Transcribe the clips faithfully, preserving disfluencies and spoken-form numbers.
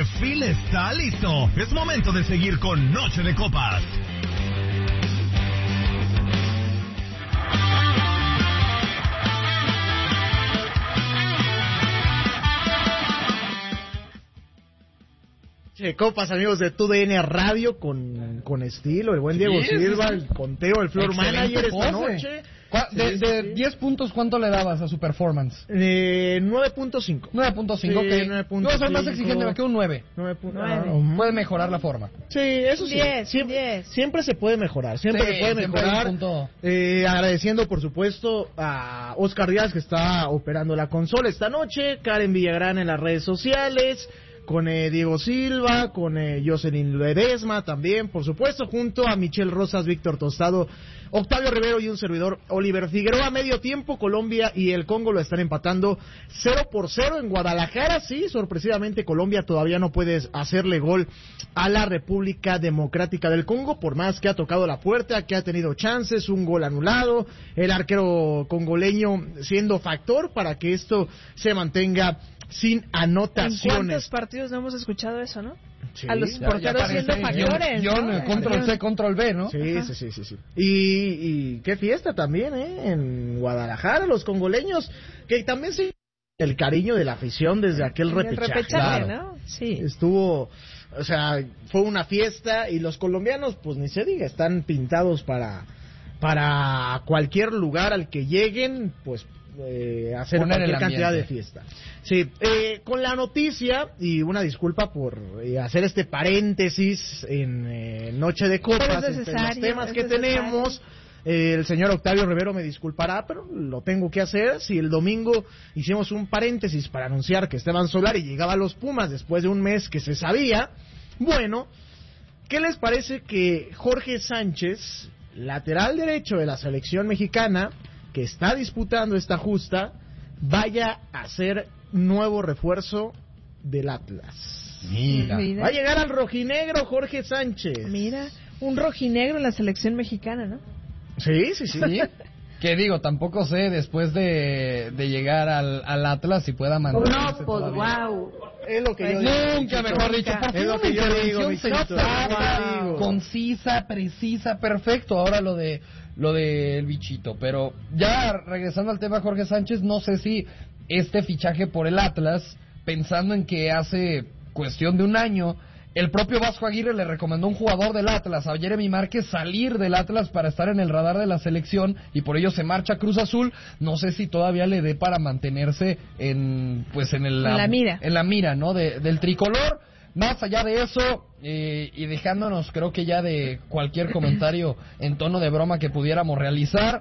refil está listo. Es momento de seguir con Noche de Copas. De Copas, amigos de T U D N Radio, con, con estilo, el buen Diego sí, Silva, sí, sí. El conteo, el floor Excelente manager esta noche. De, de sí, diez puntos, ¿cuánto le dabas a su performance? Eh, nueve punto cinco. nueve punto cinco, sí, ok. nueve punto cinco. Yo soy más exigente, me quedo un nueve. nueve. Uh, puede mejorar la forma. Sí, eso sí. diez, siempre, diez. siempre se puede mejorar, siempre sí, se puede mejorar. Eh, agradeciendo, por supuesto, a Oscar Díaz, que está operando la consola esta noche, Karen Villagrán en las redes sociales, con eh, Diego Silva, con eh, Jocelyn Ledesma también, por supuesto, junto a Michelle Rosas, Víctor Tostado, Octavio Rivero y un servidor, Oliver Figueroa. Medio tiempo, Colombia y el Congo lo están empatando cero por cero en Guadalajara. Sí, sorpresivamente Colombia todavía no puede hacerle gol a la República Democrática del Congo, por más que ha tocado la puerta, que ha tenido chances, un gol anulado, el arquero congoleño siendo factor para que esto se mantenga sin anotaciones. ¿En cuántos partidos no hemos escuchado eso, no? Sí, a los porteros siendo factores. Yo, ¿no? Control C, Control B, ¿no? Sí, sí, sí, sí, sí. Y, y qué fiesta también, ¿eh? En Guadalajara, los congoleños, que también sí, el cariño de la afición desde aquel el repechaje. repechaje, claro. ¿No? Sí. Estuvo, o sea, fue una fiesta y los colombianos, pues ni se diga, están pintados para, para cualquier lugar al que lleguen, pues Eh, hacer Poner cualquier cantidad de fiesta. Sí, eh, con la noticia, y una disculpa por eh, hacer este paréntesis en eh, Noche de Copas, entre los temas que tenemos, eh, el señor Octavio Rivero me disculpará, pero lo tengo que hacer. Si el domingo hicimos un paréntesis para anunciar que Esteban Solari llegaba a los Pumas después de un mes que se sabía, bueno, ¿qué les parece que Jorge Sánchez, lateral derecho de la selección mexicana, que está disputando esta justa, vaya a ser nuevo refuerzo del Atlas? Mira. Mira. Va a llegar al rojinegro Jorge Sánchez. Mira, un rojinegro en la selección mexicana, ¿no? Sí, sí, sí. ¿Sí? Que digo, tampoco sé después de, de llegar al, al Atlas si pueda mantenerse. No, pues wow. Es lo que yo digo. Nunca mejor dicho. Por Es lo que yo digo, Michito. Wow. Concisa, precisa, perfecto. Ahora lo de lo del bichito. Pero ya regresando al tema Jorge Sánchez, no sé si este fichaje por el Atlas, pensando en que hace cuestión de un año el propio Vasco Aguirre le recomendó a un jugador del Atlas, a Jeremy Márquez, salir del Atlas para estar en el radar de la selección, y por ello se marcha a Cruz Azul. No sé si todavía le dé para mantenerse en pues en, el, en la mira, en la mira, ¿no? De, del tricolor. Más allá de eso, eh, y dejándonos creo que ya de cualquier comentario en tono de broma que pudiéramos realizar,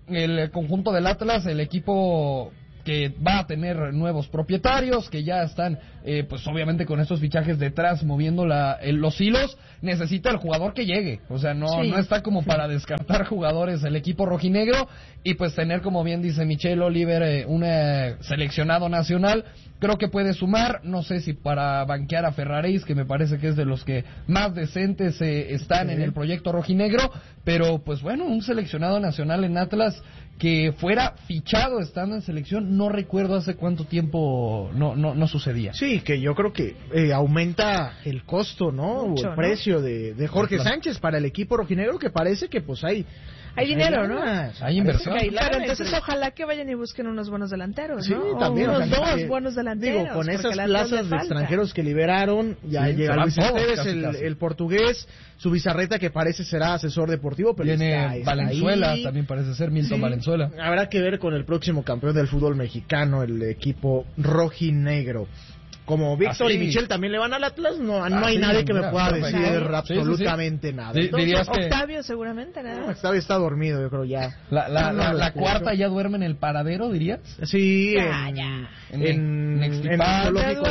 el conjunto del Atlas, el equipo que va a tener nuevos propietarios, que ya están, eh, pues obviamente con estos fichajes detrás moviendo la, el, los hilos, necesita el jugador que llegue, o sea, no, sí. no está como para descartar jugadores el equipo rojinegro, y pues tener, como bien dice Michelle Oliver, eh, un eh, seleccionado nacional, creo que puede sumar. No sé si para banquear a Ferraréis, que me parece que es de los que más decentes eh, están sí. en el proyecto rojinegro, pero pues bueno, un seleccionado nacional en Atlas que fuera fichado estando en selección, no recuerdo hace cuánto tiempo no no, no sucedía. Sí, que yo creo que eh, aumenta el costo, ¿no? Mucho, o el precio ¿no? de, de Jorge claro. Sánchez para el equipo rojinegro, que parece que pues hay... Hay dinero, ¿no? Hay inversión. Hay pero entonces entre... ojalá que vayan y busquen unos buenos delanteros, ¿no? Sí, también. O unos o sea, dos que, buenos delanteros. Digo, con esas plazas de extranjeros que liberaron, ya sí, llega Luis Esteves, el, el portugués, su Bizarreta, que parece será asesor deportivo, pero viene está, está Valenzuela, ahí. También parece ser Milton sí. Valenzuela. Habrá que ver con el próximo campeón del fútbol mexicano, el equipo rojinegro. Como Víctor Así. y Michelle también le van al Atlas, no, no hay nadie que me pueda perfecto. decir ¿Nadie? absolutamente sí, sí, sí. nada. Entonces, que... Octavio seguramente nada. No, Octavio está dormido, yo creo ya. La, la, la, la cuarta ya duerme en el paradero, ¿dirías? Sí, ya, en, ya. en, en, en, en el zoológico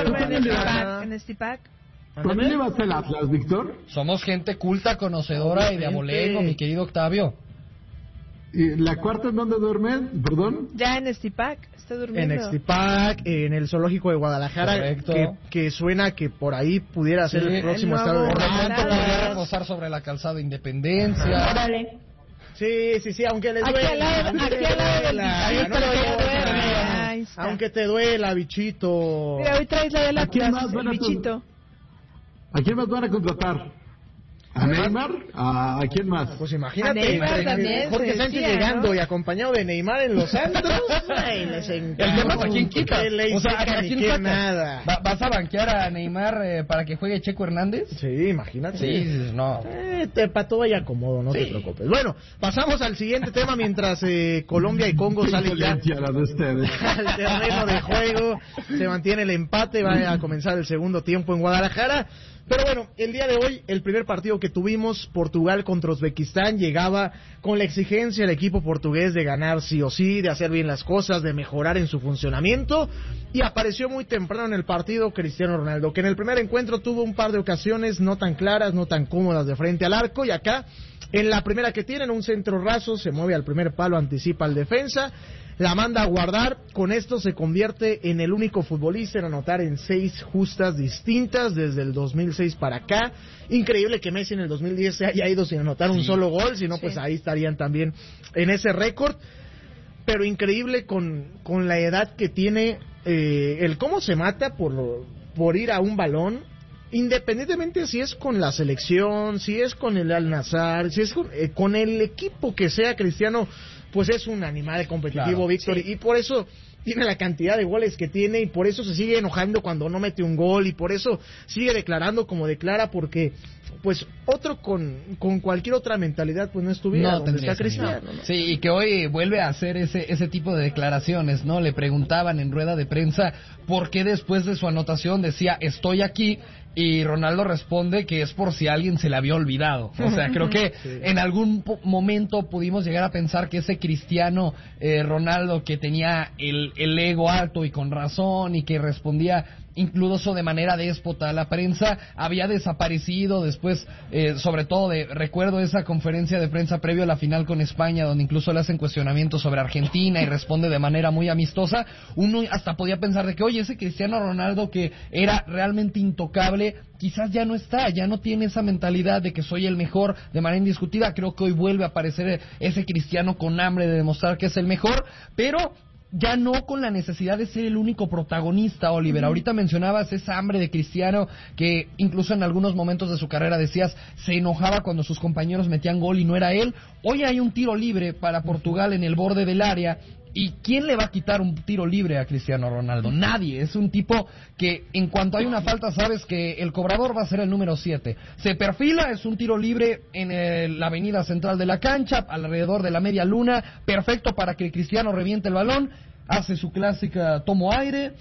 de en Estipac. ¿Por qué le vas al Atlas, Víctor? Somos gente culta, conocedora y de abolengo, mi querido Octavio. ¿Y la cuarta en dónde duermen? ¿Perdón? Ya en Estipac, está durmiendo. En Estipac, en el zoológico de Guadalajara, que, que suena que por ahí pudiera ser sí, el próximo el estado de Orlando. Podría reposar sobre la calzada Independencia. Órale. Sí, sí, sí, aunque les duela. Aquí al lado, aquí al lado del bichito, no ya duerme. Aunque te duela, bichito. Mira, hoy traes la del Atlas, el bichito. ¿A quién más van a contratar? ¿A Neymar? ¿A, ¿A quién más? Pues imagínate, Neymar también, Jorge Sánchez decía, llegando ¿no? y acompañado de Neymar en los Santos. Ay, les encanta. El tema es a quién quita. Que le O sea, secan ¿a ni quién que sacas? nada. ¿Va- ¿Vas a banquear a Neymar eh, para que juegue Checo Hernández? Sí, imagínate. Sí, dices, no. Eh, te pato vaya acomodo, no Sí. te preocupes. Bueno, pasamos al siguiente tema mientras eh, Colombia y Congo Qué salen ya insolencia la de ustedes. al terreno de juego. Se mantiene el empate, va a comenzar el segundo tiempo en Guadalajara. Pero bueno, el día de hoy, el primer partido que tuvimos, Portugal contra Uzbekistán, llegaba con la exigencia del equipo portugués de ganar sí o sí, de hacer bien las cosas, de mejorar en su funcionamiento, y apareció muy temprano en el partido Cristiano Ronaldo, que en el primer encuentro tuvo un par de ocasiones no tan claras, no tan cómodas de frente al arco, y acá, en la primera que tienen, un centro raso, se mueve al primer palo, anticipa al defensa, la manda a guardar. Con esto se convierte en el único futbolista en anotar en seis justas distintas desde el dos mil seis para acá. Increíble que Messi en el dos mil diez se haya ido sin anotar un Sí. solo gol, si no Sí. pues ahí estarían también en ese récord. Pero increíble con, con la edad que tiene, eh, el cómo se mata por, por ir a un balón, independientemente si es con la selección, si es con el Al-Nassr, si es con, eh, con el equipo que sea. Cristiano, pues es un animal competitivo, Claro, Víctor, sí. y por eso tiene la cantidad de goles que tiene, y por eso se sigue enojando cuando no mete un gol, y por eso sigue declarando como declara, porque pues otro con, con cualquier otra mentalidad pues no estuviera donde tendría está ese nivel. Cristiano, ¿no? Sí, y que hoy vuelve a hacer ese ese tipo de declaraciones, ¿no? Le preguntaban en rueda de prensa por qué después de su anotación decía estoy aquí, y Ronaldo responde que es por si a alguien se le había olvidado. O sea, creo que Sí. en algún po- momento pudimos llegar a pensar que ese Cristiano eh, Ronaldo que tenía el, el ego alto y con razón, y que respondía incluso de manera déspota a la prensa, había desaparecido después, eh, sobre todo de, recuerdo esa conferencia de prensa previo a la final con España, donde incluso le hacen cuestionamientos sobre Argentina y responde de manera muy amistosa. Uno hasta podía pensar de que, oye, ese Cristiano Ronaldo que era realmente intocable, quizás ya no está, ya no tiene esa mentalidad de que soy el mejor de manera indiscutida. Creo que hoy vuelve a aparecer ese Cristiano con hambre de demostrar que es el mejor, pero ya no con la necesidad de ser el único protagonista, Oliver. Ahorita mencionabas esa hambre de Cristiano, que incluso en algunos momentos de su carrera decías, se enojaba cuando sus compañeros metían gol y no era él. Hoy hay un tiro libre para Portugal en el borde del área, ¿y quién le va a quitar un tiro libre a Cristiano Ronaldo? Nadie. Es un tipo que en cuanto hay una falta sabes que el cobrador va a ser el número siete. Se perfila, es un tiro libre en el- la avenida central de la cancha, alrededor de la media luna, perfecto para que Cristiano reviente el balón, hace su clásica tomo aire,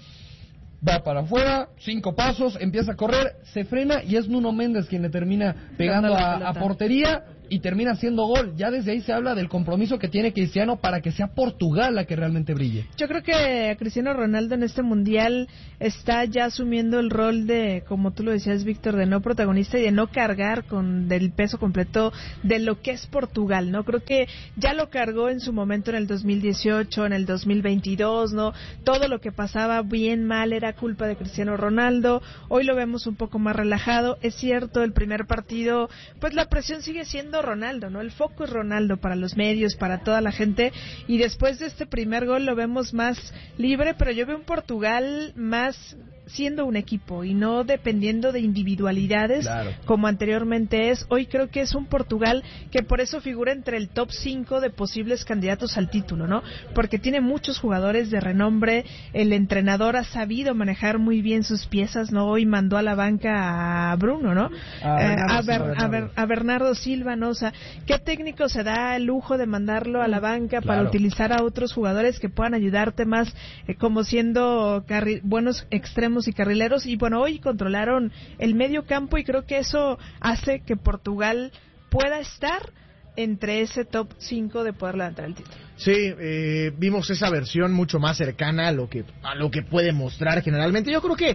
va para afuera, cinco pasos, empieza a correr, se frena y es Nuno Méndez quien le termina pegando Dando la a, a pelota. portería y termina haciendo gol. Ya desde ahí se habla del compromiso que tiene Cristiano para que sea Portugal la que realmente brille. Yo creo que Cristiano Ronaldo en este mundial está ya asumiendo el rol de, como tú lo decías, Víctor, de no protagonista y de no cargar con del peso completo de lo que es Portugal, ¿no? Creo que ya lo cargó en su momento en el dos mil dieciocho, en el dos mil veintidós, ¿no? Todo lo que pasaba bien, mal, era culpa de Cristiano Ronaldo. Hoy lo vemos un poco más relajado. Es cierto, el primer partido, pues la presión sigue siendo Ronaldo, ¿no? El foco es Ronaldo para los medios, para toda la gente, y después de este primer gol lo vemos más libre, pero yo veo un Portugal más siendo un equipo y no dependiendo de individualidades, Claro. como anteriormente es. Hoy creo que es un Portugal que por eso figura entre el top cinco de posibles candidatos al título, ¿no? Porque tiene muchos jugadores de renombre, el entrenador ha sabido manejar muy bien sus piezas, ¿no? Hoy mandó a la banca a Bruno, ¿no? A Eh, Bernardo a, Ber- Silva. a Ber- a Bernardo Silva, ¿no? O sea, ¿qué técnico se da el lujo de mandarlo a la banca para Claro. utilizar a otros jugadores que puedan ayudarte más, eh, como siendo carri- buenos extremos y carrileros? Y bueno, hoy controlaron el medio campo y creo que eso hace que Portugal pueda estar entre ese top cinco de poder levantar el título. Sí, eh, vimos esa versión mucho más cercana a lo que a lo que puede mostrar generalmente. Yo creo que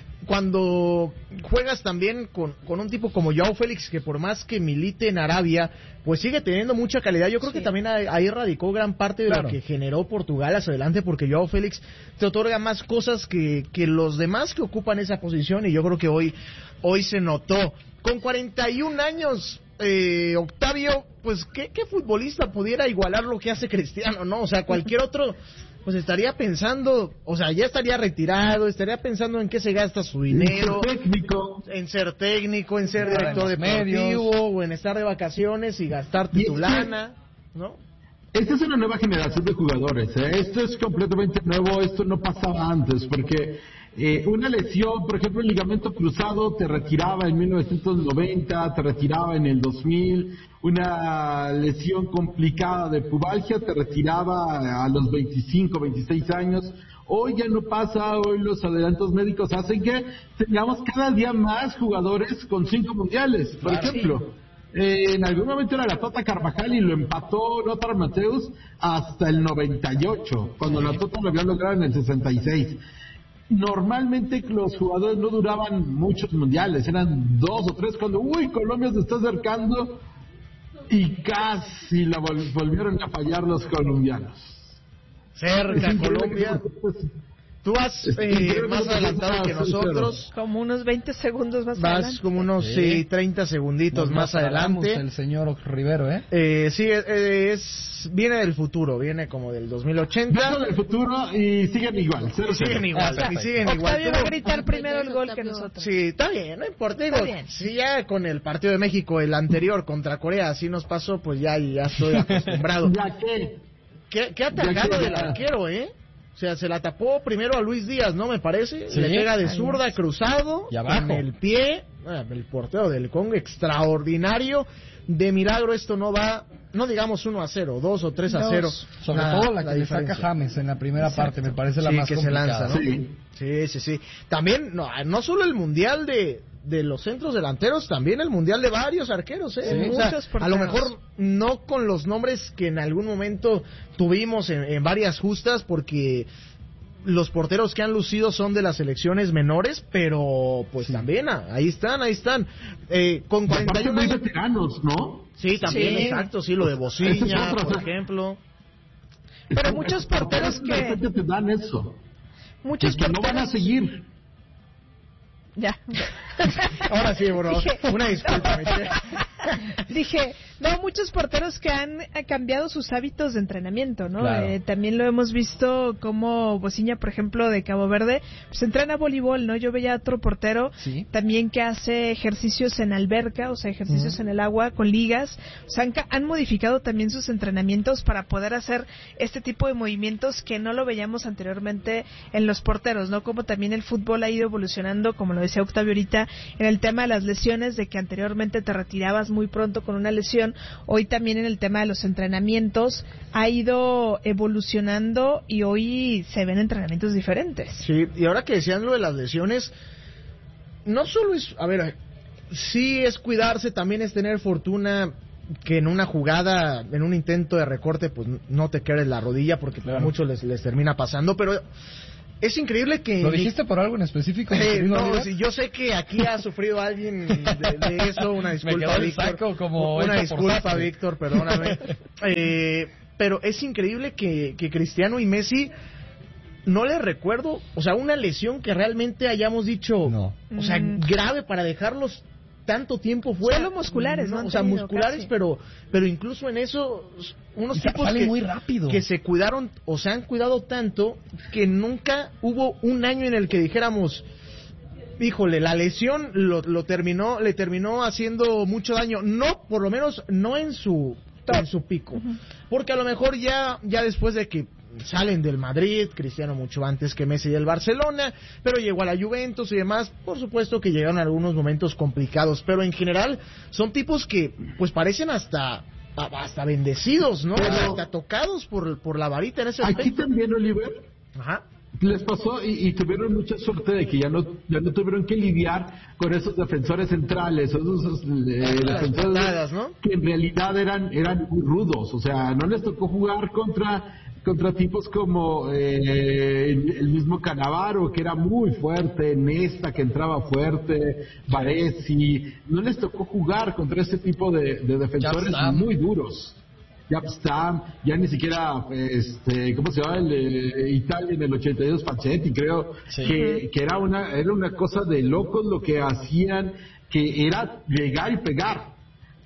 cuando juegas también con, con un tipo como Joao Félix, que por más que milite en Arabia, pues sigue teniendo mucha calidad. Yo creo Sí. que también ahí, ahí radicó gran parte de Claro. lo que generó Portugal hacia adelante, porque Joao Félix te otorga más cosas que, que los demás que ocupan esa posición, y yo creo que hoy, hoy se notó. Con cuarenta y un años, eh, Octavio, pues ¿qué, qué futbolista pudiera igualar lo que hace Cristiano, ¿no? O sea, cualquier otro pues estaría pensando, o sea, ya estaría retirado, estaría pensando en qué se gasta su dinero, en ser técnico, en ser técnico, en ser director deportivo, o en estar de vacaciones y gastar tu lana, ¿no? Esta es una nueva generación de jugadores, ¿eh? Esto es completamente nuevo, esto no pasaba antes, porque eh, una lesión, por ejemplo, el ligamento cruzado te retiraba en mil novecientos noventa, te retiraba en el dos mil, una lesión complicada de pubalgia te retiraba a los veinticinco, veintiséis años. Hoy ya no pasa, hoy los adelantos médicos hacen que tengamos cada día más jugadores con cinco mundiales, por claro, ejemplo. Sí. Eh, en algún momento era la Tota Carvajal y lo empató Lothar Matthäus hasta el noventa y ocho, cuando la Tota lo había logrado en el sesenta y seis. Normalmente los jugadores no duraban muchos mundiales, eran dos o tres, cuando uy, Colombia se está acercando y casi la vol- volvieron a fallar los colombianos. Cerca Colombia. Tú vas eh, más adelantado que nosotros. Como unos veinte segundos más vas adelante. Vas como unos sí, treinta segunditos Nos más adelante. El señor Rivero, ¿eh? eh sí, es, es viene del futuro, viene como del dos mil ochenta. Viene del futuro y siguen igual. Cero, siguen cero. igual, Ah, y siguen igual. Octavio va a gritar primero el gol que nosotros. Sí, está bien, no importa. Digo, si ya con el partido de México, el anterior contra Corea, así nos pasó, pues ya, ya estoy acostumbrado. ¿Ya qué? ¿Qué, qué atacado del arquero, eh? O sea, se la tapó primero a Luis Díaz, ¿no? Me parece. ¿Sí? Le pega de zurda, cruzado, y abajo. Con el pie. Ah, el portero del Congo, extraordinario. De milagro esto no va, no digamos uno a cero, dos o tres a cero. Sobre la, todo la que la le saca James en la primera Exacto. parte, me parece la sí, más que complicada. se lanza, ¿no? Sí, sí, sí. sí. También, no, no solo el mundial de... de los centros delanteros, también el mundial de varios arqueros, ¿eh? Sí, o sea, muchos a lo mejor no con los nombres que en algún momento tuvimos en, en varias justas, porque los porteros que han lucido son de las selecciones menores, pero pues sí. también ahí están, ahí están. Eh, con cuarenta y uno años veteranos, ¿no? Sí, también, sí. exacto, sí, lo de Bociña, es por ejemplo. Pero muchos porteros que... te dan eso. Muchos que porteros... no van a seguir. Ya. Ahora sí, bro. Dije, una disculpa. Dije, no, muchos porteros que han cambiado sus hábitos de entrenamiento, ¿no? Claro. Eh, también lo hemos visto como Bociña, por ejemplo, de Cabo Verde, pues entrena voleibol, ¿no? Yo veía a otro portero ¿Sí? también que hace ejercicios en alberca, o sea, ejercicios uh-huh. en el agua con ligas. O sea, han, han modificado también sus entrenamientos para poder hacer este tipo de movimientos que no lo veíamos anteriormente en los porteros, ¿no? Como también el fútbol ha ido evolucionando, como lo decía Octavio ahorita, en el tema de las lesiones, de que anteriormente te retirabas muy pronto con una lesión, hoy también en el tema de los entrenamientos ha ido evolucionando y hoy se ven entrenamientos diferentes. Sí, y ahora que decían lo de las lesiones, no solo es, a ver, sí es cuidarse, también es tener fortuna que en una jugada, en un intento de recorte, pues no te quedes la rodilla, porque claro. a muchos les, les termina pasando, pero es increíble que... ¿Lo dijiste por algo en específico? Eh, no, sí, yo sé que aquí ha sufrido alguien de, de eso, una disculpa, Víctor. Como una disculpa, Víctor, perdóname. eh, pero es increíble que, que Cristiano y Messi, no les recuerdo, o sea, una lesión que realmente hayamos dicho, no. o sea, mm. grave para dejarlos tanto tiempo fuera. Solo musculares, ¿no? O sea, musculares, casi. pero pero incluso en eso, unos tipos que, muy rápido. que se cuidaron, o se han cuidado tanto, que nunca hubo un año en el que dijéramos, híjole, la lesión lo, lo terminó, le terminó haciendo mucho daño. No, por lo menos, no en su, en su pico. Uh-huh. Porque a lo mejor ya, ya después de que salen del Madrid, Cristiano mucho antes que Messi del Barcelona, pero llegó a la Juventus y demás, por supuesto que llegaron algunos momentos complicados, pero en general son tipos que pues parecen hasta hasta bendecidos, ¿no? Pero hasta tocados por, por la varita en ese aquí aspecto. También, Oliver, Ajá. les pasó y, y tuvieron mucha suerte de que ya no ya no tuvieron que lidiar con esos defensores centrales, esos, esos eh, defensores patadas, ¿no? que en realidad eran eran muy rudos, o sea, no les tocó jugar contra contra tipos como eh, el mismo Cannavaro, que era muy fuerte, Nesta, que entraba fuerte, Baresi, no les tocó jugar contra ese tipo de, de defensores muy duros. Yapstam, ya ni siquiera, este, ¿cómo se llama? El, eh, Italia en el ochenta y dos, Pachetti, creo, sí. que, que era una era una cosa de locos lo que hacían, que era llegar y pegar.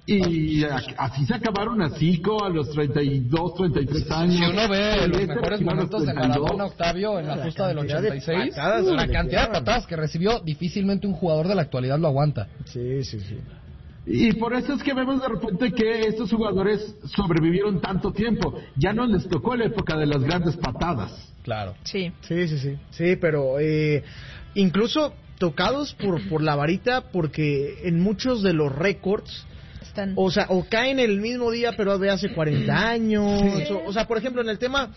Y así se acabaron a Zico a los treinta y dos, treinta y tres años. Si uno ve los mejores momentos de Maradona, Octavio, en la justa del ochenta y seis, la cantidad de patadas que recibió, difícilmente un jugador de la actualidad lo aguanta. Sí, sí, sí. Y por eso es que vemos de repente que estos jugadores sobrevivieron tanto tiempo. Ya no les tocó la época de las grandes patadas. Claro. Sí. Sí, sí, sí. Sí, pero eh, incluso tocados por, por la varita, porque en muchos de los récords, Están... o sea, o caen el mismo día, pero de hace cuarenta años. Sí. O, o sea, por ejemplo, en el tema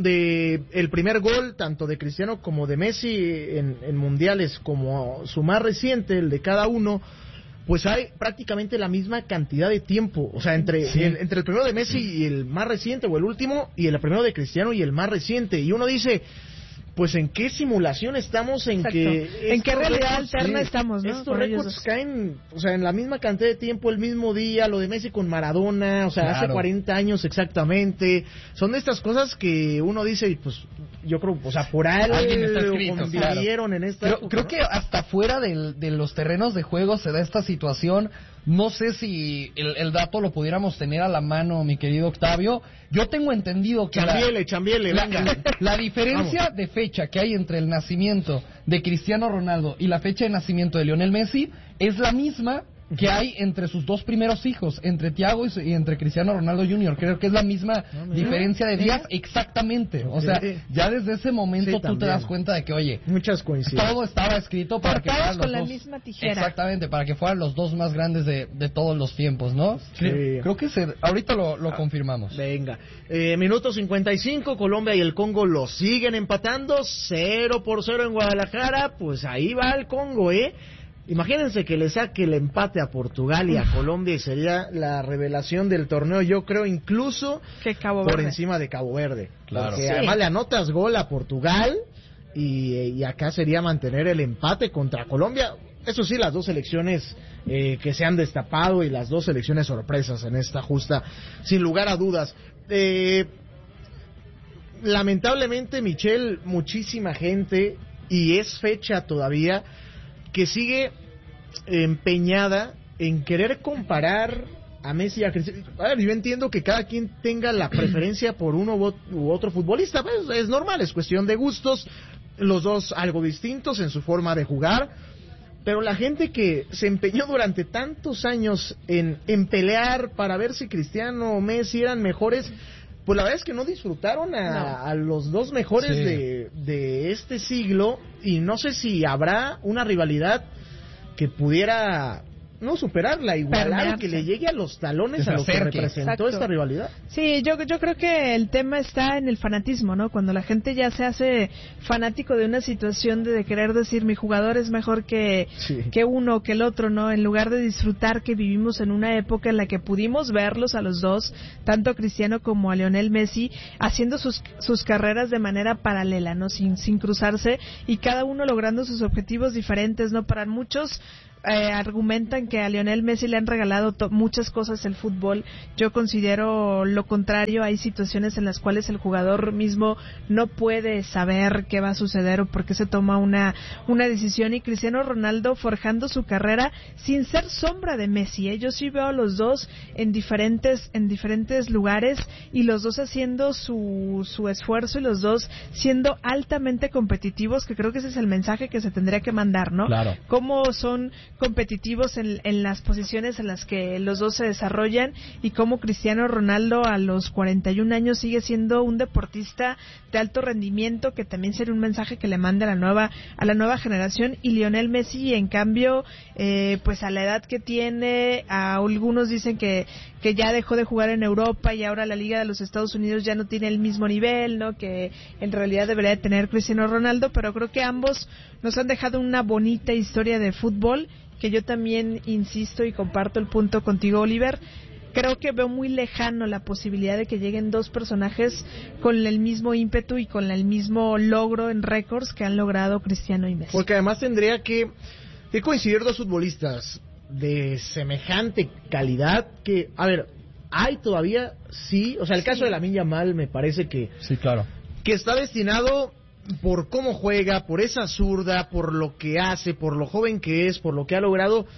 de el primer gol, tanto de Cristiano como de Messi en, en mundiales, como su más reciente, el de cada uno, pues hay prácticamente la misma cantidad de tiempo, o sea, entre, sí. el, entre el primero de Messi y el más reciente, o el último, y el primero de Cristiano y el más reciente, y uno dice, pues en qué simulación estamos, en Exacto. que... En qué realidad alterna sí, estamos, ¿no? Estos récords caen, o sea, en la misma cantidad de tiempo, el mismo día, lo de Messi con Maradona, o sea, claro. hace cuarenta años exactamente, son de estas cosas que uno dice, pues, yo creo, o sea, por algo convivieron en esta creo, época, creo ¿no? que hasta fuera del, de los terrenos de juego se da esta situación. No sé si el, el dato lo pudiéramos tener a la mano, mi querido Octavio. Yo tengo entendido que chambiele, la, chambiele, la, venga. la, la diferencia Vamos. de fecha que hay entre el nacimiento de Cristiano Ronaldo y la fecha de nacimiento de Lionel Messi es la misma que hay entre sus dos primeros hijos, entre Thiago y, su, y entre Cristiano Ronaldo junior Creo que es la misma no, diferencia de días exactamente. O sea, ya desde ese momento sí, tú también te das cuenta de que, oye, muchas coincidencias. Todo estaba escrito para que fueran los con dos, la misma tijera. Exactamente, para que fueran los dos más grandes de, de todos los tiempos, ¿no? Sí. Creo, creo que se, ahorita lo, lo ah, confirmamos. Venga, eh, minuto cincuenta y cinco, Colombia y el Congo lo siguen empatando, cero por cero en Guadalajara, pues ahí va el Congo, ¿eh? Imagínense que le saque el empate a Portugal y a Colombia y sería la revelación del torneo, yo creo, incluso que Cabo por Verde. encima de Cabo Verde. Claro. Porque sí. además le anotas gol a Portugal y, y acá sería mantener el empate contra Colombia. Eso sí, las dos selecciones eh, que se han destapado y las dos selecciones sorpresas en esta justa, sin lugar a dudas. Eh, lamentablemente, Michel, muchísima gente, y es fecha todavía, que sigue empeñada en querer comparar a Messi y a Cristiano. A ver, yo entiendo que cada quien tenga la preferencia por uno u otro futbolista, pues es normal, es cuestión de gustos, los dos algo distintos en su forma de jugar, pero la gente que se empeñó durante tantos años en, en pelear para ver si Cristiano o Messi eran mejores, pues la verdad es que no disfrutaron a, no. a los dos mejores sí. de, de este siglo, y no sé si habrá una rivalidad que pudiera no superarla, igualar, que le llegue a los talones a lo que representó Exacto. esta rivalidad. Sí, yo yo creo que el tema está en el fanatismo, ¿no? Cuando la gente ya se hace fanático de una situación de, de querer decir mi jugador es mejor que, sí. que uno o que el otro, ¿no? En lugar de disfrutar que vivimos en una época en la que pudimos verlos a los dos, tanto a Cristiano como a Lionel Messi, haciendo sus sus carreras de manera paralela, ¿no? Sin, sin cruzarse, y cada uno logrando sus objetivos diferentes, ¿no? Para muchos Eh, argumentan que a Lionel Messi le han regalado to- muchas cosas el fútbol. Yo considero lo contrario. Hay situaciones en las cuales el jugador mismo no puede saber qué va a suceder o por qué se toma una una decisión, y Cristiano Ronaldo forjando su carrera sin ser sombra de Messi, ¿eh? Yo sí veo a los dos en diferentes en diferentes lugares, y los dos haciendo su su esfuerzo, y los dos siendo altamente competitivos, que creo que ese es el mensaje que se tendría que mandar, ¿no? Claro. Cómo son competitivos en, en las posiciones en las que los dos se desarrollan, y cómo Cristiano Ronaldo a los cuarenta y un años sigue siendo un deportista de alto rendimiento, que también sería un mensaje que le mande a la nueva a la nueva generación. Y Lionel Messi, en cambio, eh, pues a la edad que tiene, a algunos dicen que que ya dejó de jugar en Europa y ahora la Liga de los Estados Unidos ya no tiene el mismo nivel, ¿no? Que en realidad debería de tener Cristiano Ronaldo, pero creo que ambos nos han dejado una bonita historia de fútbol, que yo también insisto y comparto el punto contigo, Oliver. Creo que veo muy lejano la posibilidad de que lleguen dos personajes con el mismo ímpetu y con el mismo logro en récords que han logrado Cristiano y Messi. Porque además tendría que, que coincidir dos futbolistas de semejante calidad que, a ver, hay todavía, sí, o sea, el sí. caso de Lamine Yamal me parece que... Sí, claro. Que está destinado por cómo juega, por esa zurda, por lo que hace, por lo joven que es, por lo que ha logrado,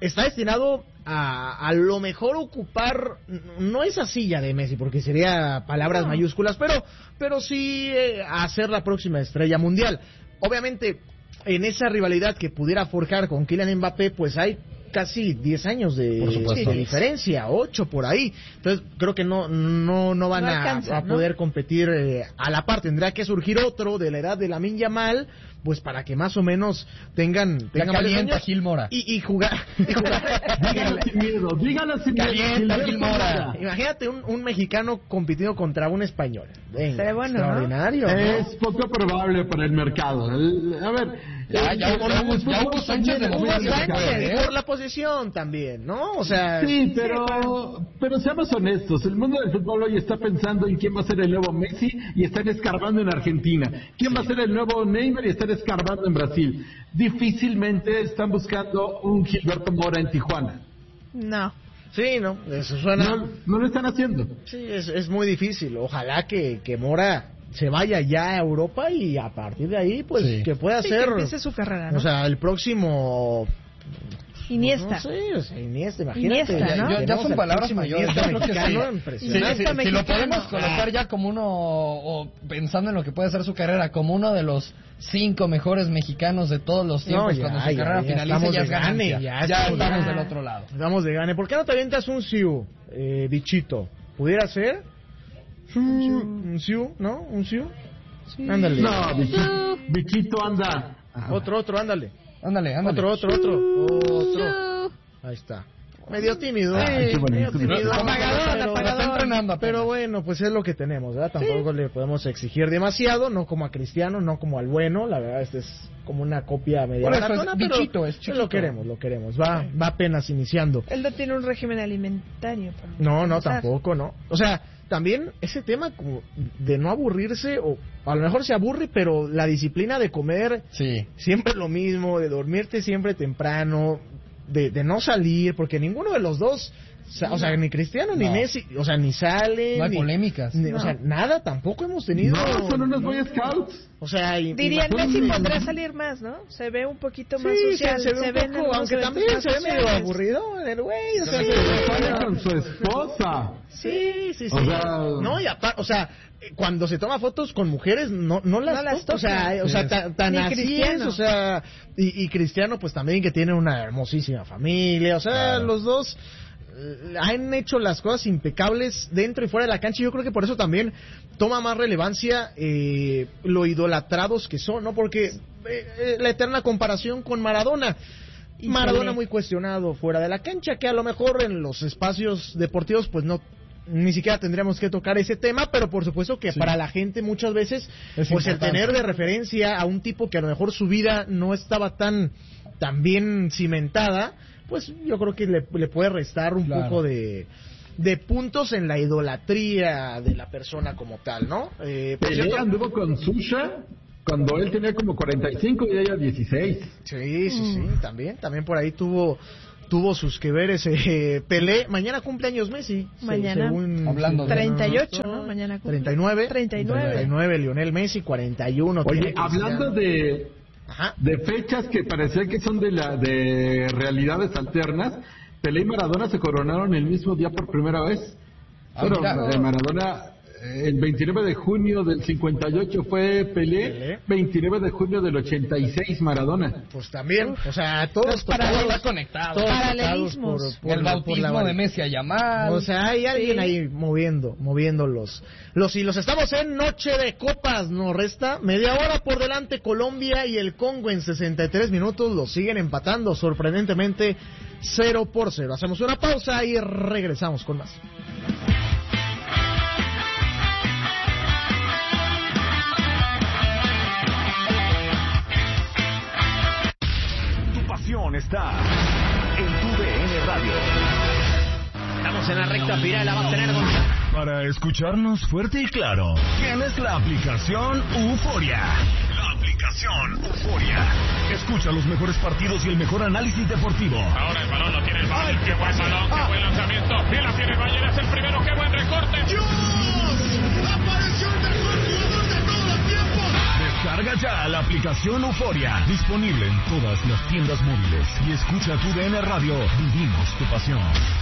está destinado a, a lo mejor ocupar, no esa silla de Messi, porque sería palabras no. mayúsculas, pero, pero sí eh, a ser la próxima estrella mundial. Obviamente, en esa rivalidad que pudiera forjar con Kylian Mbappé, pues hay casi diez años de, de diferencia, ocho por ahí. Entonces, creo que no no no van no alcanza, a, a ¿no? poder competir eh, a la par. Tendrá que surgir otro de la edad de Lamine Yamal, pues para que más o menos tengan... tengan calienta Gil Mora. Y, y jugar... Y jugar dígalo sin miedo, dígalo sin miedo. Calienta Gil Mora. Imagínate un, un mexicano compitiendo contra un español. Venga, bueno, extraordinario. ¿no? Es poco probable para el mercado. El, a ver... Ya, ya, por, ya, ya Hugo Sánchez de Hugo Sánchez, por la posición también, ¿no? O sea... Sí, pero, pero seamos honestos, el mundo del fútbol hoy está pensando en quién va a ser el nuevo Messi y están escarbando en Argentina. ¿Quién va a ser el nuevo Neymar y están escarbando en Brasil? Difícilmente están buscando un Gilberto Mora en Tijuana. No. Sí, no, eso suena... No, no lo están haciendo. Sí, es, es muy difícil. Ojalá que, que Mora se vaya ya a Europa y a partir de ahí, pues, sí. que pueda sí, ser... que empiece su carrera, ¿no? O sea, el próximo... Iniesta. No sé, o sea, Iniesta, imagínate. Iniesta, ¿no? Ya, ya son palabras mayores. Yo creo que sí. Si, si, si lo podemos colocar ya como uno, o pensando en lo que puede ser su carrera, como uno de los cinco mejores mexicanos de todos los tiempos, no, ya, cuando su ya, carrera ya, finalice, ya es ganancia. Ya, ya estamos del otro lado. Estamos de gane. ¿Por qué no te avientas un Siu, eh, bichito? ¿Pudiera ser? Un Siu, ¿no? ¿Un Siu? Sí. Ándale. No, bichito, bichito anda. Otro, otro, ándale. Ándale, ándale. Otro, otro, otro. Otro. Ahí está. Medio tímido. Ay, medio tímido. Apagador, pero, apagador. Está entrenando. Pero bueno, pues es lo que tenemos, ¿verdad? Tampoco sí. le podemos exigir demasiado, no como a Cristiano, no como al bueno. La verdad, este es como una copia media baratona, pero bichito, es chiquito. Lo queremos, lo queremos. Va, va apenas iniciando. Él no tiene un régimen alimentario. No, no, tampoco, no. O sea, también ese tema como de no aburrirse, o a lo mejor se aburre, pero la disciplina de comer sí. siempre lo mismo, de dormirte siempre temprano, de, de no salir, porque ninguno de los dos, o sea, ni Cristiano ni no. Messi, o sea, ni salen. No hay ni, polémicas. Ni, no. O sea, nada, tampoco hemos tenido. No, son unos Boy Scouts. O sea, y, dirían Messi podrá salir más, ¿no? Se ve un poquito más sí, social. Se, se ve se un ve poco, aunque también se ve medio aburrido el güey. O sea, sí, se sale con su esposa. Sí, sí, sí. O sea, no, y aparte, o sea, cuando se toma fotos con mujeres, no, no las, no las toca. O sea, sí. o sea tan, tan así es, o sea, y, y Cristiano, pues también que tiene una hermosísima familia. O sea, claro. los dos han hecho las cosas impecables dentro y fuera de la cancha, y yo creo que por eso también toma más relevancia eh, lo idolatrados que son, ¿no? Porque eh, la eterna comparación con Maradona. Y Maradona muy cuestionado fuera de la cancha, que a lo mejor en los espacios deportivos pues no ni siquiera tendríamos que tocar ese tema, pero por supuesto que sí. para la gente muchas veces es pues importante. El tener de referencia a un tipo que a lo mejor su vida no estaba tan tan bien cimentada, pues yo creo que le, le puede restar un claro. poco de, de puntos en la idolatría de la persona como tal, ¿no? Eh, Pelé anduvo con Susha cuando él tenía como cuarenta y cinco y ella dieciséis. Sí, sí, mm. sí, también, también por ahí tuvo tuvo sus que veres eh, Pelé. Mañana cumpleaños Messi. Mañana, según, hablando de treinta y ocho, ¿no? Mañana cumple. treinta y nueve. treinta y nueve. treinta y nueve, Lionel Messi, cuarenta y uno. Oye, hablando de... Ajá. de fechas que parecían que son de la de realidades alternas, Pelé y Maradona se coronaron el mismo día por primera vez. Ah, pero eh, Maradona el veintinueve de junio del cincuenta y ocho fue Pelé, Pelé, veintinueve de junio del ochenta y seis Maradona. Pues también, Uf. o sea, todos todos conectados. Paralelismos. Por, por, el bautismo por la... de Messi a Yamal. O sea, hay alguien sí. ahí moviendo, moviendo los, los hilos. Estamos en Noche de Copas, nos resta media hora por delante. Colombia y el Congo en sesenta y tres minutos los siguen empatando sorprendentemente cero por cero. Hacemos una pausa y regresamos con más. Está en tu D N Radio. Estamos en la recta final, la va a tener Gonzalo. Para escucharnos fuerte y claro, tienes la aplicación Euforia. La aplicación Euforia. Escucha los mejores partidos y el mejor análisis deportivo. Ahora el balón lo tiene el Bayern. Qué buen balón, qué buen lanzamiento. Bien la tiene el Bayern, es el primero, qué buen recorte. ¡Dios! ¡Apareció el mejor jugador de todos los tiempos! Descarga ya la aplicación Euforia, disponible en todas las tiendas móviles. Y escucha tu D N Radio, vivimos tu pasión.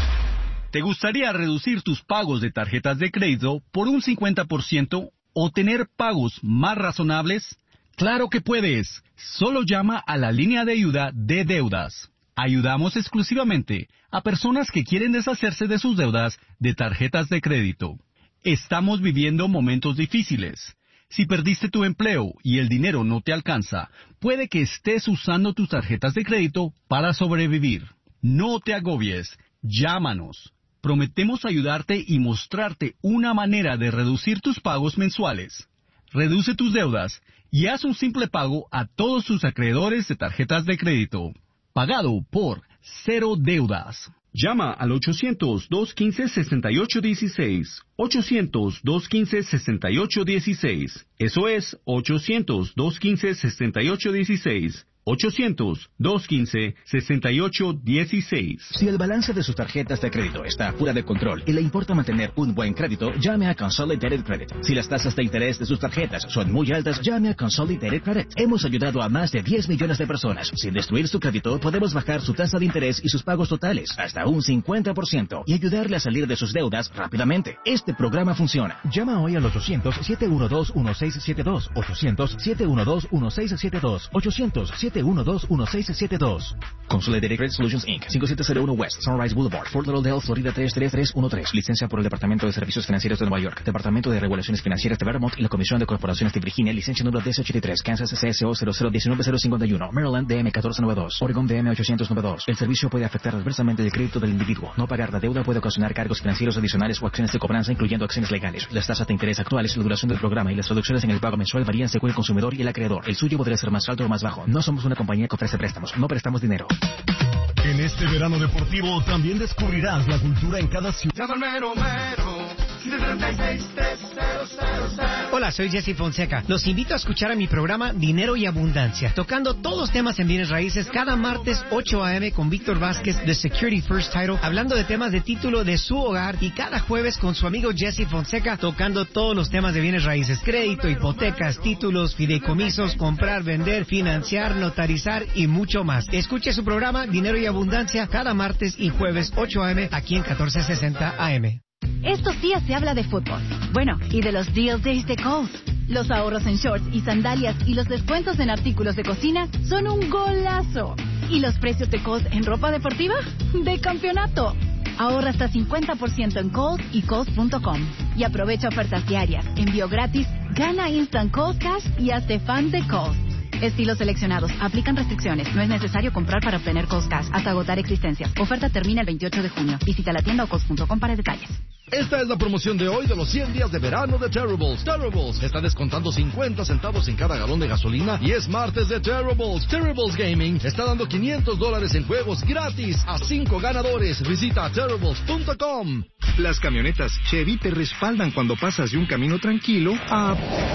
¿Te gustaría reducir tus pagos de tarjetas de crédito por un cincuenta por ciento o tener pagos más razonables? ¡Claro que puedes! Solo llama a la línea de ayuda de deudas. Ayudamos exclusivamente a personas que quieren deshacerse de sus deudas de tarjetas de crédito. Estamos viviendo momentos difíciles. Si perdiste tu empleo y el dinero no te alcanza, puede que estés usando tus tarjetas de crédito para sobrevivir. No te agobies. Llámanos. Prometemos ayudarte y mostrarte una manera de reducir tus pagos mensuales. Reduce tus deudas y haz un simple pago a todos tus acreedores de tarjetas de crédito. Pagado por Cero Deudas. Llama al ochocientos, dos quince, sesenta y ocho dieciséis. ochocientos, dos quince, sesenta y ocho dieciséis. Eso es ochocientos, dos quince, sesenta y ocho dieciséis. ochocientos, dos quince, sesenta y ocho dieciséis. Si el balance de sus tarjetas de crédito está fuera de control y le importa mantener un buen crédito, llame a Consolidated Credit. Si las tasas de interés de sus tarjetas son muy altas, llame a Consolidated Credit. Hemos ayudado a más de diez millones de personas. Sin destruir su crédito, podemos bajar su tasa de interés y sus pagos totales hasta un cincuenta por ciento y ayudarle a salir de sus deudas rápidamente. Este programa funciona. Llama hoy al ochocientos, siete uno dos, uno seis siete dos. ochocientos, siete uno dos, uno seis siete dos. ochocientos, siete uno dos, uno seis siete dos. Consolidated Credit Solutions incorporated. cinco siete cero uno West Sunrise Boulevard, Fort Lauderdale, Florida tres tres tres uno tres. Licencia por el Departamento de Servicios Financieros de Nueva York, Departamento de Regulaciones Financieras de Vermont y la Comisión de Corporaciones de Virginia. Licencia número D S ochenta y tres. Kansas C S O cero cero uno nueve cero cinco uno. Maryland D M catorce noventa y dos. Oregon D M ochocientos noventa y dos. El servicio puede afectar adversamente el crédito del individuo. No pagar la deuda puede ocasionar cargos financieros adicionales o acciones de cobranza, incluyendo acciones legales. Las tasas de interés actuales, la duración del programa y las reducciones en el pago mensual varían según el consumidor y el acreedor. El suyo podría ser más alto o más bajo. No somos una compañía que ofrece préstamos. No prestamos dinero. En este verano deportivo también descubrirás la cultura en cada ciudad. Hola, soy Jesse Fonseca. Los invito a escuchar a mi programa Dinero y Abundancia, tocando todos los temas en bienes raíces cada martes ocho a eme con Víctor Vázquez de Security First Title, hablando de temas de título de su hogar, y cada jueves con su amigo Jesse Fonseca tocando todos los temas de bienes raíces: crédito, hipotecas, títulos, fideicomisos, comprar, vender, financiar, notarizar y mucho más. Escuche su programa Dinero y Abundancia cada martes y jueves ocho a eme aquí en catorce sesenta A M. Estos días se habla de fútbol. Bueno, y de los Deal Days de Kohl's. Los ahorros en shorts y sandalias y los descuentos en artículos de cocina son un golazo. ¿Y los precios de Kohl's en ropa deportiva? ¡De campeonato! Ahorra hasta cincuenta por ciento en Kohl's y Kohl's punto com. Y aprovecha ofertas diarias, envío gratis, gana Instant Kohl's Cash y hazte fan de Kohl's. Estilos seleccionados. Aplican restricciones. No es necesario comprar para obtener Kohl's Cash hasta agotar existencias. Oferta termina el veintiocho de junio. Visita la tienda o Kohl's punto com para detalles. Esta es la promoción de hoy de los cien días de verano de Terribles. Terribles está descontando cincuenta centavos en cada galón de gasolina y es martes de Terribles. Terribles Gaming está dando quinientos dólares en juegos gratis a cinco ganadores. Visita terribles punto com. Las camionetas Chevy te respaldan cuando pasas de un camino tranquilo a...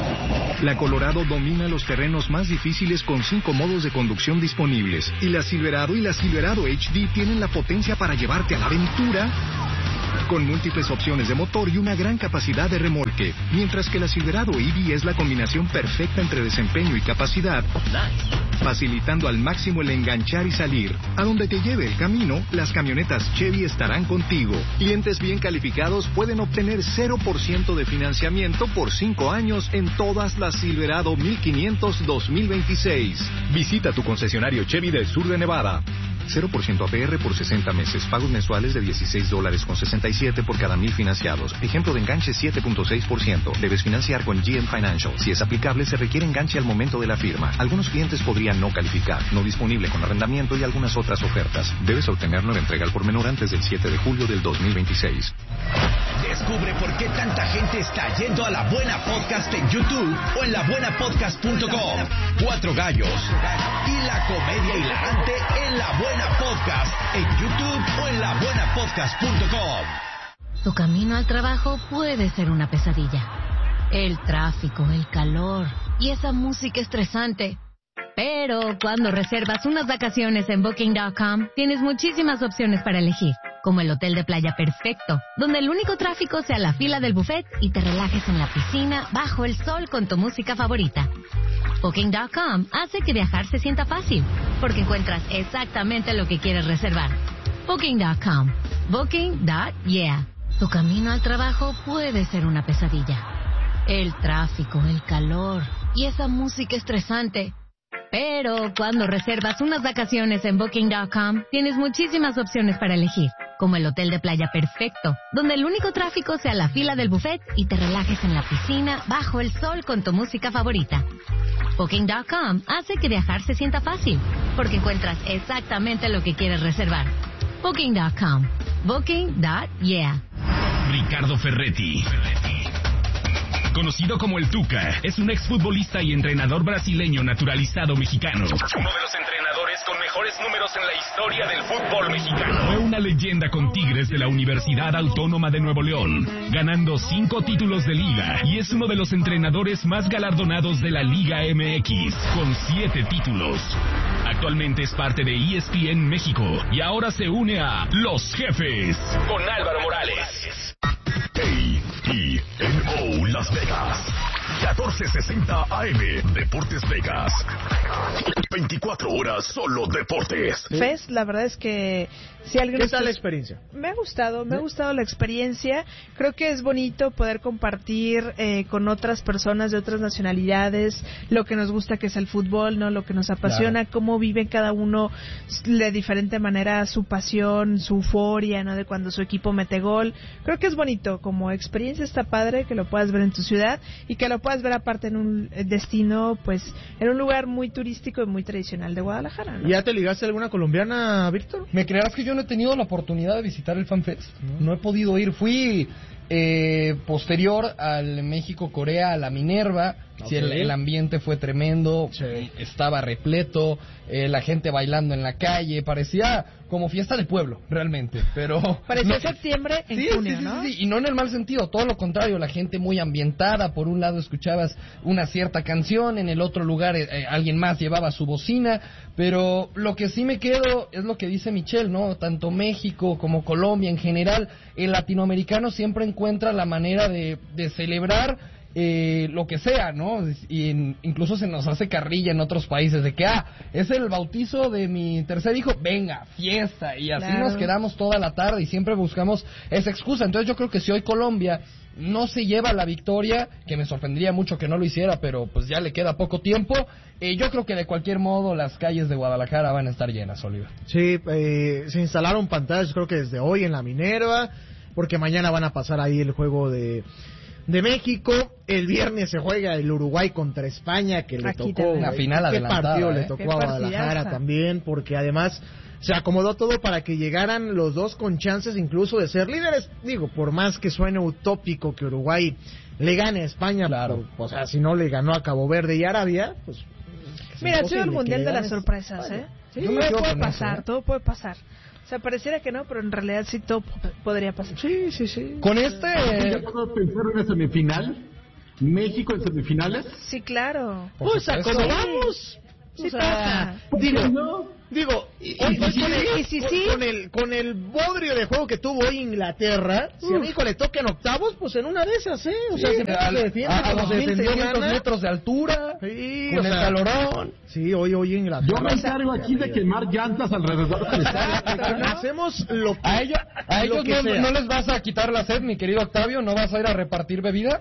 La Colorado domina los terrenos más difíciles con cinco modos de conducción disponibles. Y la Silverado y la Silverado H D tienen la potencia para llevarte a la aventura con múltiples opciones de motor y una gran capacidad de remolque. Mientras que la Silverado E V es la combinación perfecta entre desempeño y capacidad, facilitando al máximo el enganchar y salir. A donde te lleve el camino, las camionetas Chevy estarán contigo. Clientes bien calificados pueden obtener cero por ciento de financiamiento por cinco años en todas las Silverado mil quinientos dos mil veintiséis. Visita tu concesionario Chevy del sur de Nevada. cero por ciento A P R por sesenta meses. Pagos mensuales de dieciséis dólares con sesenta y siete por cada mil financiados. Ejemplo de enganche siete punto seis por ciento. Debes financiar con G M Financial. Si es aplicable, se requiere enganche al momento de la firma. Algunos clientes podrían no calificar. No disponible con arrendamiento y algunas otras ofertas. Debes obtener nueva entrega al por menor antes del siete de julio del dos mil veintiséis. Descubre por qué tanta gente está yendo a La Buena Podcast en YouTube o en la buena podcast punto com. Cuatro gallos y la comedia hilarante en La Buena Podcast en YouTube o en la buena podcast punto com. Tu camino al trabajo puede ser una pesadilla. El tráfico, el calor y esa música estresante. Pero cuando reservas unas vacaciones en booking punto com, tienes muchísimas opciones para elegir, como el hotel de playa perfecto, donde el único tráfico sea la fila del buffet y te relajes en la piscina bajo el sol con tu música favorita. Booking punto com hace que viajar se sienta fácil, porque encuentras exactamente lo que quieres reservar. Booking punto com. Booking punto yeah. Tu camino al trabajo puede ser una pesadilla. El tráfico, el calor y esa música estresante. Pero cuando reservas unas vacaciones en Booking punto com, tienes muchísimas opciones para elegir, como el hotel de playa perfecto, donde el único tráfico sea la fila del buffet y te relajes en la piscina bajo el sol con tu música favorita. Booking punto com hace que viajar se sienta fácil, porque encuentras exactamente lo que quieres reservar. Booking punto com. Booking punto yeah. Ricardo Ferretti, conocido como el Tuca, es un exfutbolista y entrenador brasileño naturalizado mexicano. Uno de los entrenadores con mejores números en la historia del fútbol mexicano. Fue una leyenda con Tigres de la Universidad Autónoma de Nuevo León, ganando cinco títulos de liga, y es uno de los entrenadores más galardonados de la Liga M X, con siete títulos. Actualmente es parte de E S P N México y ahora se une a Los Jefes con Álvaro Morales. A T N O Las Vegas, catorce sesenta A M, Deportes Vegas. veinticuatro horas solo deportes. Fes, la verdad es que si alguien... ¿Qué tal la experiencia? Me ha gustado, me ha gustado la experiencia. Creo que es bonito poder compartir eh, con otras personas de otras nacionalidades lo que nos gusta, que es el fútbol, no, lo que nos apasiona, claro. Cómo vive cada uno de diferente manera su pasión, su euforia, no, de cuando su equipo mete gol. Creo que es bonito, como experiencia está padre que lo puedas ver en tu ciudad y que lo puedas ver aparte en un destino, pues en un lugar muy turístico y muy tradicional de Guadalajara, ¿no? ¿Ya te ligaste a alguna colombiana, Víctor? ¿Me creerás que yo no he tenido la oportunidad de visitar el FanFest? No, no he podido ir. Fui eh, posterior al México-Corea, a la Minerva. Okay. Sí, el, el ambiente fue tremendo, sí. Estaba repleto, eh, la gente bailando en la calle, parecía como fiesta del pueblo, realmente, pero... Parecía no, septiembre en sí, junio, sí, sí, ¿no? Sí, sí, y no en el mal sentido, todo lo contrario, la gente muy ambientada. Por un lado escuchabas una cierta canción, en el otro lugar eh, alguien más llevaba su bocina, pero lo que sí me quedo es lo que dice Michelle, ¿no? Tanto México como Colombia en general, el latinoamericano siempre encuentra la manera de, de celebrar Eh, lo que sea, ¿no? Y en, incluso se nos hace carrilla en otros países de que, ah, es el bautizo de mi tercer hijo, venga, fiesta, y así claro. Nos quedamos toda la tarde y siempre buscamos esa excusa. Entonces yo creo que si hoy Colombia no se lleva la victoria, que me sorprendería mucho que no lo hiciera, pero pues ya le queda poco tiempo, eh, yo creo que de cualquier modo las calles de Guadalajara van a estar llenas, Oliver. Sí, eh, se instalaron pantallas, creo que desde hoy en la Minerva, porque mañana van a pasar ahí el juego de... de México. El viernes se juega el Uruguay contra España, que le Aquí tocó una final ¿qué adelantada, partido ¿eh? le tocó a Guadalajara también? Porque además se acomodó todo para que llegaran los dos con chances incluso de ser líderes. Digo, por más que suene utópico que Uruguay le gane a España, claro. Por, o sea, si no le ganó a Cabo Verde y Arabia, pues... Mira, ha sido el mundial de las sorpresas, ¿eh? Sí, todo puede pasar, eso, ¿eh? todo puede pasar. O sea, pareciera que no, pero en realidad sí todo podría pasar. Sí, sí, sí. Con este... ¿Ya puedo pensar en una semifinal? ¿México en semifinales? Sí, claro. Pues acomodamos. Sí, o sea, digo, no, digo, y, y, hoy, y, con, el, y si, con, sí. con el con el bodrio de juego que tuvo hoy Inglaterra, Uf. si a México le toca en octavos, pues en una de esas, ¿eh? O sea, sí, se, al, se defiende a, como a se defendió Gana. metros de altura, sí, con o el sea, calorón. Sí, hoy hoy Inglaterra. Yo me encargo aquí de quemar llantas alrededor del estadio. ¿no? Hacemos lo que a, ella, a ellos que no, no les vas a quitar la sed, mi querido Octavio, ¿no vas a ir a repartir bebida?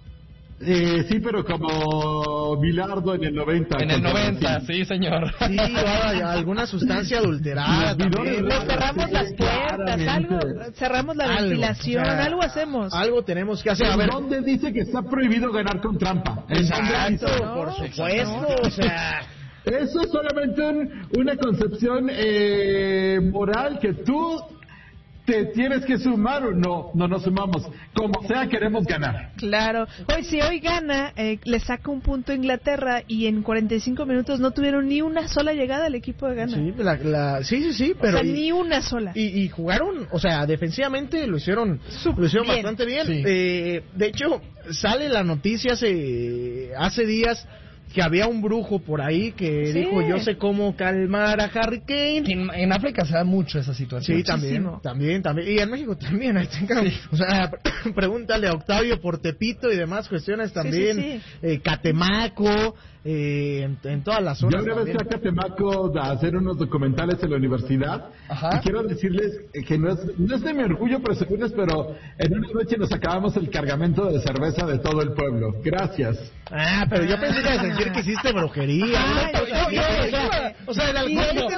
Eh, sí, pero como Bilardo en el noventa. En el noventa, sí, señor. Sí, ahora alguna sustancia adulterada. También, le cerramos las puertas, algo, cerramos la algo, ventilación, o sea, algo hacemos. Algo tenemos que hacer. A ver, ¿dónde dice que está prohibido ganar con trampa? Exacto, no, por supuesto, no. O sea... Eso es solamente un, una concepción eh, moral que tú... ¿Te tienes que sumar o no? No nos sumamos. Como sea, queremos ganar. Claro. Hoy, si hoy gana, eh, le saca un punto a Inglaterra y en cuarenta y cinco minutos no tuvieron ni una sola llegada al equipo de Ghana. Sí, la, la, sí, sí, sí, pero... O sea, y, ni una sola. Y, y jugaron, o sea, defensivamente lo hicieron, lo hicieron bien. bastante bien. Sí. Eh, de hecho, sale la noticia hace, hace días... que había un brujo por ahí que sí. dijo yo sé cómo calmar a Harry Kane. En, en África se da mucho esa situación. Sí, también, Muchísimo. también, también. Y en México también. Ahí tengan, sí. O sea, pregúntale a Octavio por Tepito y demás cuestiones también. Sí, sí, sí. Eh, Catemaco, eh, en, en todas las zonas. Yo una vez fui a Catemaco a hacer unos documentales en la universidad. Ajá. Y quiero decirles que no es, no es de mi orgullo presumirles, pero en una noche nos acabamos el cargamento de cerveza de todo el pueblo. Gracias. Ah, pero yo pensé que decir que hiciste brujería. Ay, no, yo, yo, o sea, o sea, el alcohol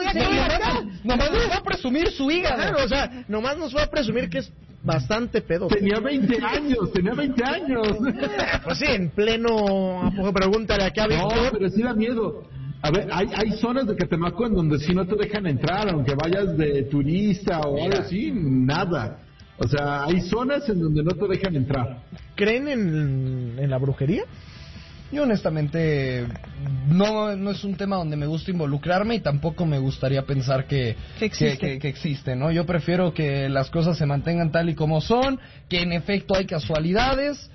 nomás nos fue a presumir su hígado. Claro, o sea, nomás nos fue a presumir que es bastante pedo. Tenía veinte años, tenía veinte años. Pues sí, en pleno, pregúntale acá a Víctor. No, pero sí da miedo. A ver, hay, hay zonas de Catemaco en donde sí no te dejan entrar, aunque vayas de turista o algo así, nada. O sea, hay zonas en donde no te dejan entrar. ¿Creen en, en la brujería? Yo honestamente no no es un tema donde me gusta involucrarme y tampoco me gustaría pensar que, que, existe. que, que, que existe, ¿no? Yo prefiero que las cosas se mantengan tal y como son, que en efecto hay casualidades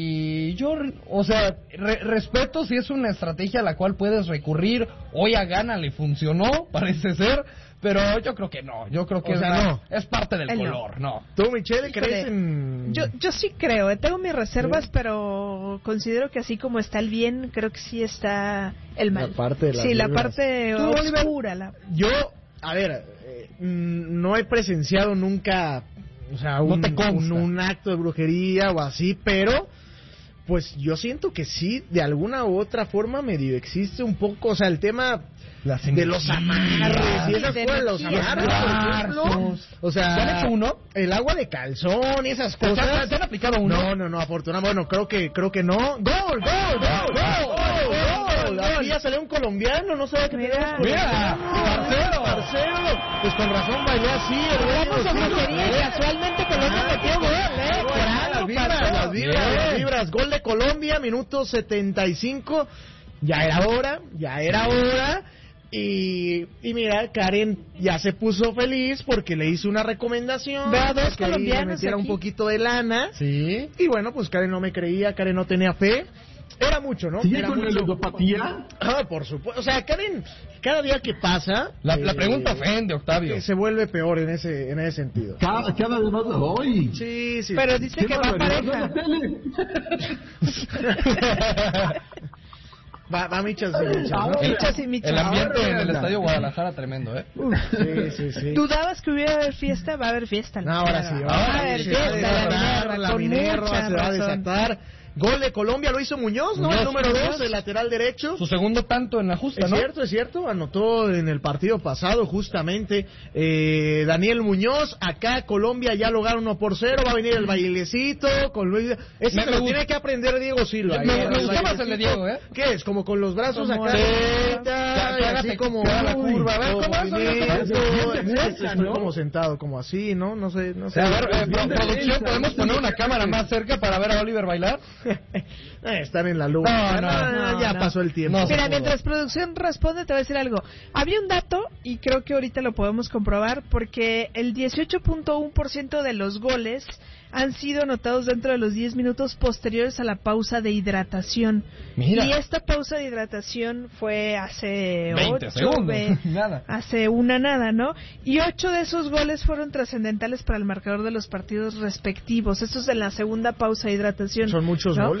y yo, o sea, re, respeto si es una estrategia a la cual puedes recurrir, hoy a Gana le funcionó, parece ser, pero yo creo que no, yo creo que o es, sea, la, no. es parte del El color, no. no. ¿Tú, Michelle, crees en...? Yo, yo sí creo, eh, tengo mis reservas, sí. Pero considero que así como está el bien, creo que sí está el mal. La parte de las sí, vibras. la parte ¿Tú, oscura. La... Yo, a ver, eh, no he presenciado nunca, o sea, un, no te un, un acto de brujería o así, pero... Pues yo siento que sí, de alguna u otra forma medio existe un poco, o sea, el tema de los amarres y esas cosas, los amarres, por ejemplo, o sea, ¿te han hecho uno? El agua de calzón y esas cosas. ¿Te han aplicado uno? No, no, no, afortunadamente, bueno, creo que creo que no. ¡Gol, gol, gol, gol! gol! Aquí ya salió un colombiano, no sé qué mira, mira, Marcelo, Marcelo, pues con razón bailó así. Vamos a brujería, casualmente Colombia metió gol, ¿eh? Por las vibras, las vibras, las vibras, gol de Colombia, minuto setenta y cinco, ya era hora, ya era hora, y, y mira, Karen ya se puso feliz porque le hizo una recomendación, vea dos que colombianos le metiera aquí. un poquito de lana, sí, y bueno, pues Karen no me creía, Karen no tenía fe. Era mucho, ¿no? ¿Sigue Era con mucho. la ludopatía? Ah, por supuesto. O sea, Karen, cada día que pasa... La, eh, la pregunta ofende, Octavio. Se vuelve peor en ese en ese sentido. Cada, cada vez más hoy. Sí, sí. Pero dice que va a pareja. Va, va michas y michas, ¿no? El, michas y michas. El ambiente en el Estadio Guadalajara tremendo, ¿eh? Sí, sí, sí. ¿Dudabas que hubiera haber fiesta? Va a haber fiesta. No, ahora sí. Va a haber fiesta. La, la Minerva se va a desatar. Gol de Colombia lo hizo Muñoz, ¿no? Muñoz, el número Muñoz. dos, el lateral derecho. Su segundo tanto en la justa, es ¿no? Es cierto, es cierto. Anotó en el partido pasado justamente eh, Daniel Muñoz. Acá Colombia ya lograron uno por cero. Va a venir el bailecito con Luis. Ese me, se me lo tiene que aprender Diego Silva. Me, me, me gusta más el de Diego, ¿eh? ¿Qué es? Como con los brazos como acá. Ya, Y así como la curva. A ver, ¿cómo es? Estoy como sentado, como así, ¿no? No sé, no sé. A ver, eh, producción, ¿podemos poner una cámara más cerca para ver a Oliver bailar? Eh, están en la luz. No, no, no, ya no. pasó el tiempo. No, Mira, mientras producción responde, te voy a decir algo. Había un dato, y creo que ahorita lo podemos comprobar, porque el dieciocho punto uno por ciento de los goles han sido anotados dentro de los diez minutos posteriores a la pausa de hidratación. Mira. Y esta pausa de hidratación fue hace veinte ocho, segundos. Ve, nada. hace una nada, ¿no? Y ocho de esos goles fueron trascendentales para el marcador de los partidos respectivos. Esto es en la segunda pausa de hidratación. Son muchos ¿no? goles.